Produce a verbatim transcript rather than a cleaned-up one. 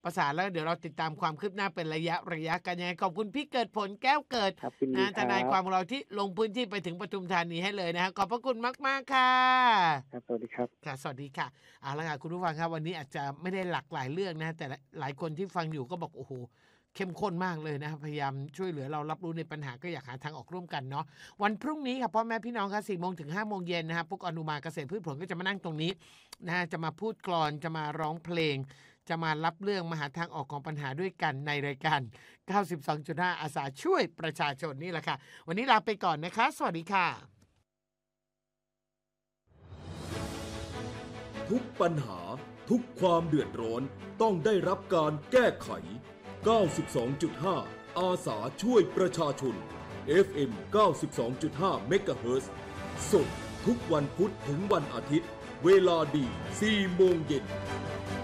ประสานแล้วเดี๋ยวเราติดตามความคืบหน้าเป็นระยะระยะกันยังไงขอบคุณพี่เกิดผลแก้วเกิดนะทนายความของเราที่ลงพื้นที่ไปถึงปทุมธานีให้เลยนะฮะขอบพระคุณมากๆค่ะครับสวัสดีครับค่ะสวัสดีค่ะเอาละค่ะคุณผู้ฟังครับวันนี้อาจจะไม่ได้หลากหลายเรื่องนะแต่หลายคนที่ฟังอยู่ก็บอกโอ้โหเข้มข้นมากเลยนะพยายามช่วยเหลือเรารับรู้ในปัญหาก็อยากหาทางออกร่วมกันเนาะวันพรุ่งนี้ค่ะพ่อแม่พี่น้องค่ะสี่โมงถึงห้าโมงเย็นนะฮะพวกอนุมาเกษตรพืชผลก็จะมานั่งตรงนี้นะจะมาพูดกลอนจะมาร้องเพลงจะมารับเรื่องมาหาทางออกของปัญหาด้วยกันในรายการ เก้าสิบสองจุดห้า อาสาช่วยประชาชนนี่แหละค่ะวันนี้ลาไปก่อนนะคะสวัสดีค่ะทุกปัญหาทุกความเดือดร้อนต้องได้รับการแก้ไข เก้าสิบสองจุดห้า อาสาช่วยประชาชน เอฟ เอ็ม เก้าสิบสองจุดห้า เมกะเฮิรตซ์สดทุกวันพุธถึงวันอาทิตย์เวลาดี สี่โมงเย็น